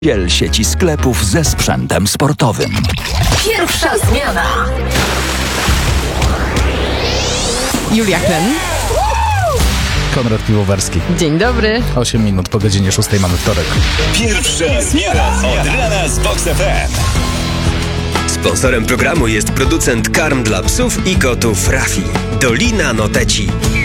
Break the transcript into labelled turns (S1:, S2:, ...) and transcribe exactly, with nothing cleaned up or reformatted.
S1: Wiel sieci sklepów ze sprzętem sportowym.
S2: Pierwsza zmiana.
S3: Julia Klen.
S4: Konrad Piwowarski.
S3: Dzień dobry.
S4: osiem minut po godzinie szóstej mamy wtorek.
S5: Pierwsza zmiana od rana z Box F M.
S6: Sponsorem programu jest producent karm dla psów i kotów Rafi. Dolina Noteci.